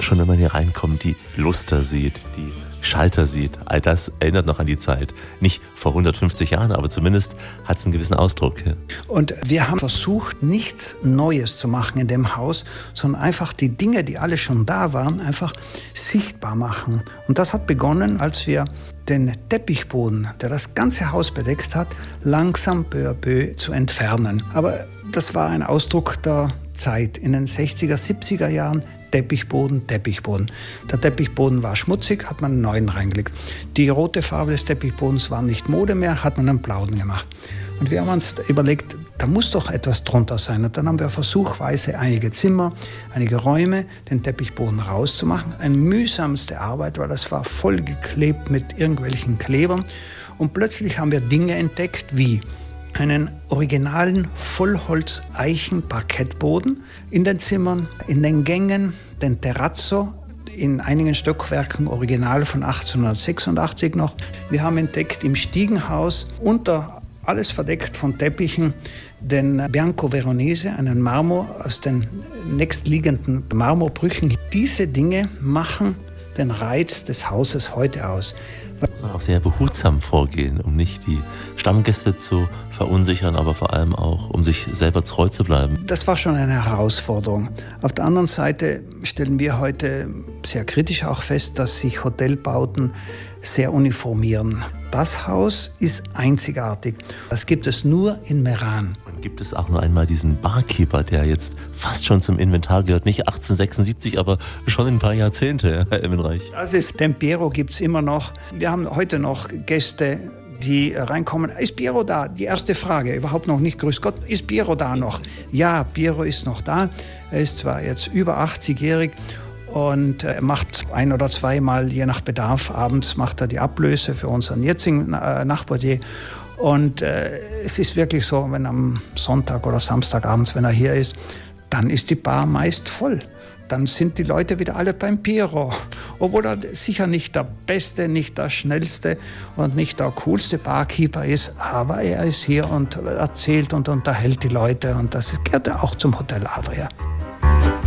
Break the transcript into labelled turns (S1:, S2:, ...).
S1: schon, wenn man hier reinkommt, die Luster sieht, die Schalter sieht. All das erinnert noch an die Zeit. Nicht vor 150 Jahren, aber zumindest hat es einen gewissen Ausdruck. Ja.
S2: Und wir haben versucht, nichts Neues zu machen in dem Haus, sondern einfach die Dinge, die alle schon da waren, einfach sichtbar machen. Und das hat begonnen, als wir den Teppichboden, der das ganze Haus bedeckt hat, langsam peu à peu zu entfernen. Aber das war ein Ausdruck der Zeit. In den 60er, 70er Jahren Teppichboden. Der Teppichboden war schmutzig, hat man einen neuen reingelegt. Die rote Farbe des Teppichbodens war nicht Mode mehr, hat man einen blauen gemacht. Und wir haben uns überlegt, da muss doch etwas drunter sein. Und dann haben wir versuchsweise einige Zimmer, einige Räume, den Teppichboden rauszumachen. Eine mühsamste Arbeit, weil das war voll geklebt mit irgendwelchen Klebern. Und plötzlich haben wir Dinge entdeckt wie einen originalen Vollholz-Eichen-Parkettboden in den Zimmern, in den Gängen, den Terrazzo, in einigen Stockwerken original von 1886 noch. Wir haben entdeckt im Stiegenhaus alles verdeckt von Teppichen, den Bianco Veronese, einen Marmor aus den nächstliegenden Marmorbrüchen. Diese Dinge machen den Reiz des Hauses heute aus.
S1: Man muss auch sehr behutsam vorgehen, um nicht die Stammgäste zu verunsichern, aber vor allem auch, um sich selber treu zu bleiben.
S2: Das war schon eine Herausforderung. Auf der anderen Seite stellen wir heute sehr kritisch auch fest, dass sich Hotelbauten sehr uniformieren. Das Haus ist einzigartig. Das gibt es nur in Meran.
S1: Und gibt es auch nur einmal diesen Barkeeper, der jetzt fast schon zum Inventar gehört, nicht 1876, aber schon in ein paar Jahrzehnte, Herr Immenreich.
S2: Den Piero gibt es immer noch. Wir haben heute noch Gäste, die reinkommen. Ist Piero da? Die erste Frage, überhaupt noch nicht, grüß Gott, ist Piero da noch? Ja, Piero ist noch da. Er ist zwar jetzt über 80-jährig, und er macht ein- oder zweimal, je nach Bedarf, abends macht er die Ablöse für unseren jetzigen Nachtportier. Und es ist wirklich so, wenn am Sonntag oder Samstagabends, wenn er hier ist, dann ist die Bar meist voll. Dann sind die Leute wieder alle beim Piero. Obwohl er sicher nicht der Beste, nicht der Schnellste und nicht der coolste Barkeeper ist, aber er ist hier und erzählt und unterhält die Leute. Und das gehört auch zum Hotel Adria.